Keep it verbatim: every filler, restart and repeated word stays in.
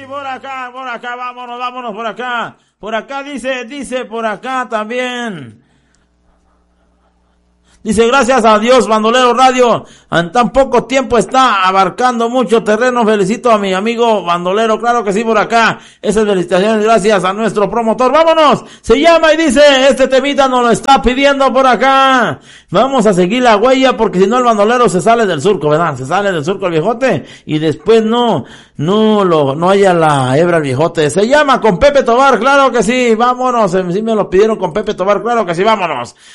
sí, por acá, por acá, vámonos, vámonos por acá. Por acá dice, dice por acá también. Dice, gracias a Dios, Bandolero Radio, en tan poco tiempo está abarcando mucho terreno. Felicito a mi amigo Bandolero, claro que sí, por acá. Esas felicitaciones, gracias a nuestro promotor. Vámonos, se llama y dice, este temita nos lo está pidiendo por acá. Vamos a seguir la huella porque si no el bandolero se sale del surco, ¿verdad? Se sale del surco el viejote y después no, no lo, no haya la hebra el viejote. Se llama con Pepe Tobar, claro que sí, vámonos. Si me lo pidieron con Pepe Tobar, claro que sí, vámonos.